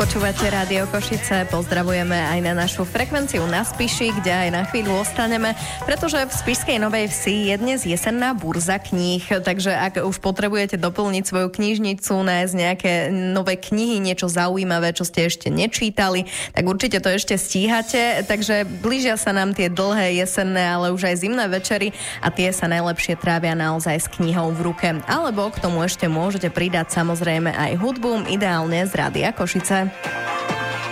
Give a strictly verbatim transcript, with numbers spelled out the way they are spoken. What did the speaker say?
Počúvate Rádio Košice, pozdravujeme aj na našu frekvenciu na Spiši, kde aj na chvíľu ostaneme, pretože v Spišskej Novej Vsi je dnes jesenná burza kníh, takže ak už potrebujete doplniť svoju knižnicu, nájsť nejaké nové knihy, niečo zaujímavé, čo ste ešte nečítali, tak určite to ešte stíhate, takže blížia sa nám tie dlhé jesenné, ale už aj zimné večery a tie sa najlepšie trávia naozaj s knihou v ruke. Alebo k tomu ešte môžete pridať samozrejme aj hudbu, ideálne z Rádia Košice.